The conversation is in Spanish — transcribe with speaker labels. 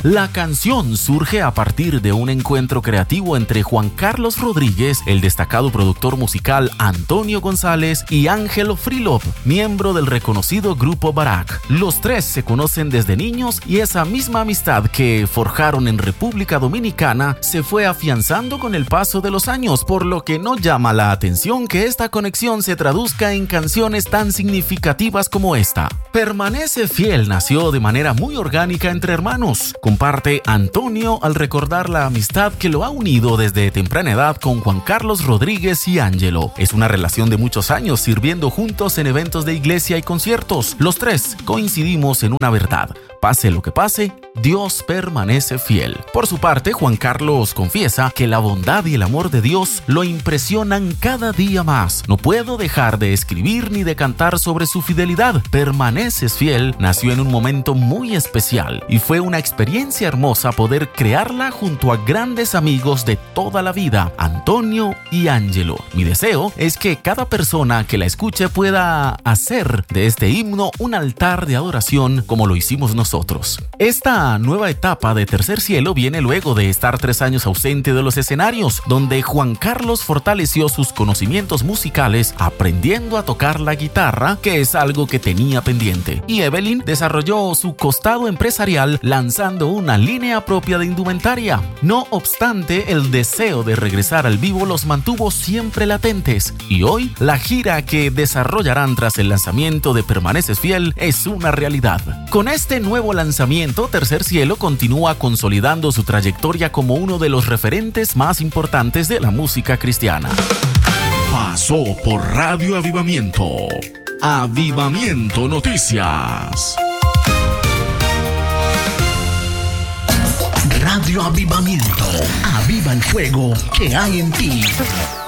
Speaker 1: La canción surge a partir de un encuentro creativo entre Juan Carlos Rodríguez, el destacado productor musical Antonio González y Ángelo Frilov, miembro del reconocido grupo Barak. Los tres se conocen desde niños y esa misma amistad que forjaron en República Dominicana se fue afianzando con el paso de los años, por lo que no llama la atención que esta conexión se traduzca en canciones tan significativas como esta. Permanece fiel nació de manera muy orgánica entre hermanos. Comparte Antonio al recordar la amistad que lo ha unido desde temprana edad con Juan Carlos Rodríguez y Ángelo. Es una relación de muchos años sirviendo juntos en eventos de iglesia y conciertos. Los tres coincidimos en una verdad: pase lo que pase, Dios permanece fiel. Por su parte, Juan Carlos confiesa que la bondad y el amor de Dios lo impresionan cada día más. No puedo dejar de escribir ni de cantar sobre su fidelidad. Permaneces fiel nació en un momento muy especial y fue una experiencia hermosa poder crearla junto a grandes amigos de toda la vida, Antonio y Ángelo. Mi deseo es que cada persona que la escuche pueda hacer de este himno un altar de adoración como lo hicimos nosotros. Esta nueva etapa de Tercer Cielo viene luego de estar 3 años ausente de los escenarios, donde Juan Carlos fortaleció sus conocimientos musicales aprendiendo a tocar la guitarra, que es algo que tenía pendiente, y Evelyn desarrolló su costado empresarial lanzando una línea propia de indumentaria. No obstante, el deseo de regresar al vivo los mantuvo siempre latentes, y hoy la gira que desarrollarán tras el lanzamiento de Permaneces Fiel es una realidad. Con este nuevo lanzamiento, Tercer Cielo continúa consolidando su trayectoria como uno de los referentes más importantes de la música cristiana.
Speaker 2: Pasó por Radio Avivamiento. Avivamiento Noticias. Radio Avivamiento. Aviva el fuego que hay en ti.